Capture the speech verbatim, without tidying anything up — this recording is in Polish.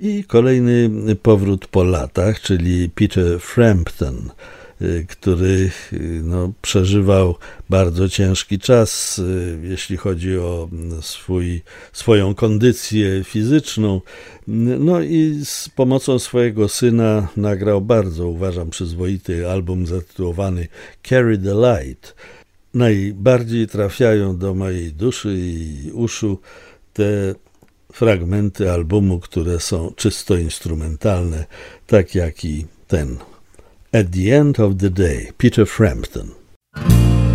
I kolejny powrót po latach, czyli Peter Frampton, który no, przeżywał bardzo ciężki czas, jeśli chodzi o swój, swoją kondycję fizyczną. No i z pomocą swojego syna nagrał bardzo, uważam, przyzwoity album zatytułowany Carry the Light. Najbardziej trafiają do mojej duszy i uszu te fragmenty albumu, które są czysto instrumentalne, tak jak i ten. At the End of the Day, Peter Frampton.